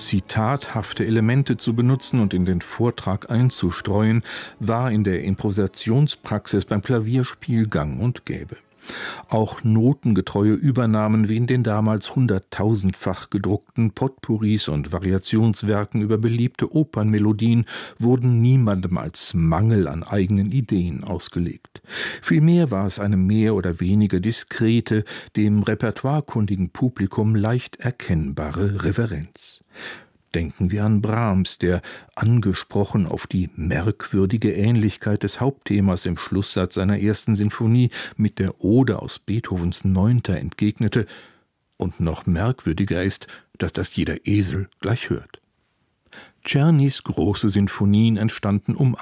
zitathafte Elemente zu benutzen und in den Vortrag einzustreuen, war in der Improvisationspraxis beim Klavierspiel gang und gäbe. Auch notengetreue Übernahmen wie in den damals 100.000-fach gedruckten Potpourris und Variationswerken über beliebte Opernmelodien wurden niemandem als Mangel an eigenen Ideen ausgelegt. Vielmehr war es eine mehr oder weniger diskrete, dem repertoirekundigen Publikum leicht erkennbare Reverenz. Denken wir an Brahms, der, angesprochen auf die merkwürdige Ähnlichkeit des Hauptthemas im Schlusssatz seiner ersten Sinfonie mit der Ode aus Beethovens 9. entgegnete: Und noch merkwürdiger ist, dass das jeder Esel gleich hört. Czernys große Sinfonien entstanden um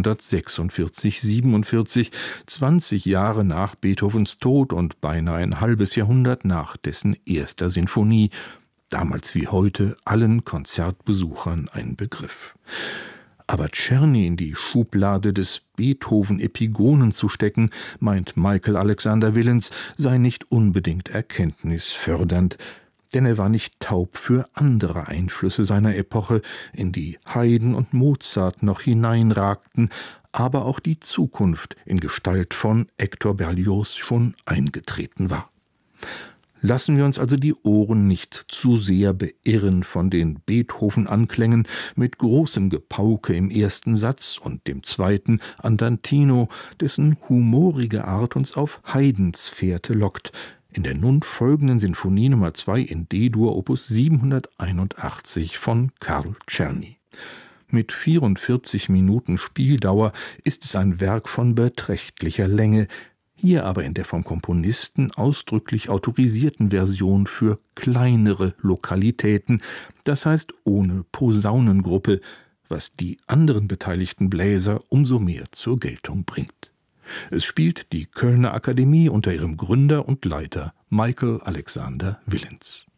1846/47, 20 Jahre nach Beethovens Tod und beinahe ein halbes Jahrhundert nach dessen erster Sinfonie, damals wie heute allen Konzertbesuchern ein Begriff. Aber Czerny in die Schublade des Beethoven-Epigonen zu stecken, meint Michael Alexander Willens, sei nicht unbedingt erkenntnisfördernd, denn er war nicht taub für andere Einflüsse seiner Epoche, in die Haydn und Mozart noch hineinragten, aber auch die Zukunft in Gestalt von Hector Berlioz schon eingetreten war. Lassen wir uns also die Ohren nicht zu sehr beirren von den Beethoven-Anklängen mit großem Gepauke im ersten Satz und dem zweiten Andantino, dessen humorige Art uns auf Haydns Fährte lockt, in der nun folgenden Sinfonie Nummer 2 in D-Dur Opus 781 von Karl Czerny. Mit 44 Minuten Spieldauer ist es ein Werk von beträchtlicher Länge, hier aber in der vom Komponisten ausdrücklich autorisierten Version für kleinere Lokalitäten, das heißt ohne Posaunengruppe, was die anderen beteiligten Bläser umso mehr zur Geltung bringt. Es spielt die Kölner Akademie unter ihrem Gründer und Leiter Michael Alexander Willens.